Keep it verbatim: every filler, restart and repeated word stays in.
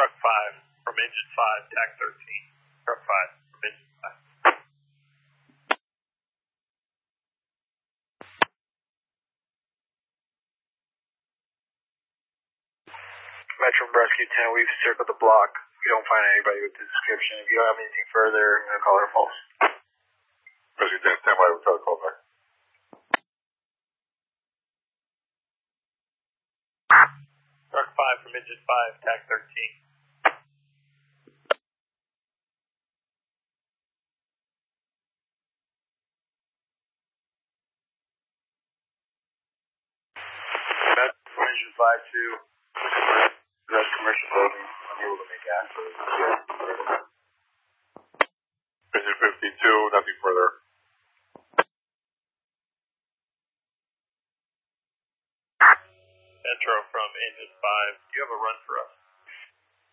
Truck five from engine five, tack thirteen. Truck five from engine five. Metro Rescue ten, we've circled the block. We don't find anybody with the description. If you don't have anything further, I'm going to call her false. Rescue ten, stand by, we'll try to call back. Truck five from engine five, tack thirteen. That's from engine five to that commercial building. I'm able to make access. Engine fifty-two, nothing further. Metro from engine five, do you have a run for us?